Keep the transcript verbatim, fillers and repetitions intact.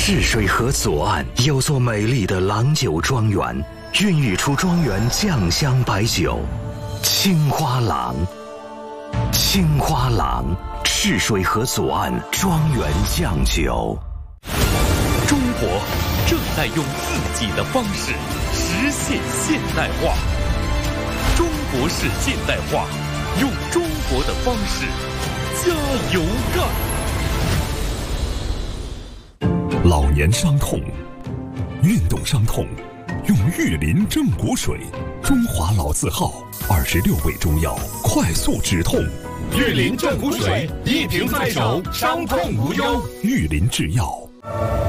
赤水河左岸有座美丽的郎酒庄园，孕育出庄园酱香白酒青花郎。青花郎，赤水河左岸庄园酱酒。 中国正在用自己的方式实现现代化。中国式现代化，用中国的方式加油干。 老年伤痛、运动伤痛，用玉林正骨水，中华老字号，二十六味中药，快速止痛。 玉林正骨水，一瓶在手，伤痛无忧。 玉林制药。